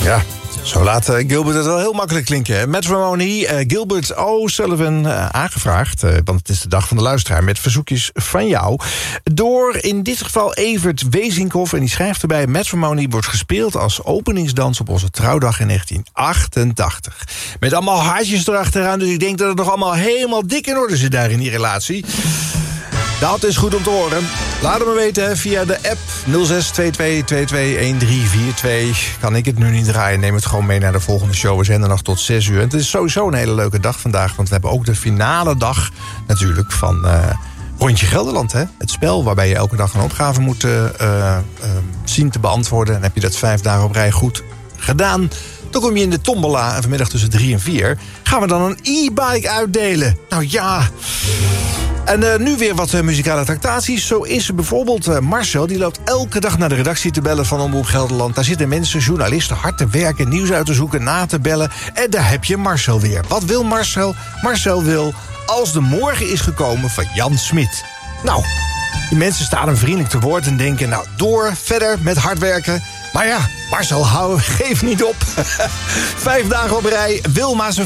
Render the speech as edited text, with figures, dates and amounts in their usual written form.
Ja, zo laat Gilbert het wel heel makkelijk klinken. Matrimony, Gilbert O'Sullivan aangevraagd. Want het is de dag van de luisteraar met verzoekjes van jou. Door in dit geval Evert Wezinkhoff. En die schrijft erbij: Matrimony wordt gespeeld als openingsdans op onze trouwdag in 1988. Met allemaal haartjes erachteraan. Dus ik denk dat het nog allemaal helemaal dik in orde zit daar in die relatie. Dat is goed om te horen. Laat het me weten via de app 0622221342. Kan ik het nu niet draaien, neem het gewoon mee naar de volgende show. We zijn er nog tot 6 uur. En het is sowieso een hele leuke dag vandaag. Want we hebben ook de finale dag natuurlijk van Rondje Gelderland. Hè? Het spel waarbij je elke dag een opgave moet zien te beantwoorden. En heb je dat 5 dagen op rij goed gedaan, dan kom je in de tombola. En vanmiddag tussen 3 en 4 gaan we dan een e-bike uitdelen. Nou ja. En nu weer wat muzikale tractaties. Zo is er bijvoorbeeld Marcel. Die loopt elke dag naar de redactie te bellen van Omroep Gelderland. Daar zitten mensen, journalisten, hard te werken, nieuws uit te zoeken, na te bellen. En daar heb je Marcel weer. Wat wil Marcel? Marcel wil Als de morgen is gekomen van Jan Smit. Nou, die mensen staan hem vriendelijk te woord en denken: nou, door, verder met hard werken. Maar ja, Marcel, geef niet op. 5 dagen op rij, Wilma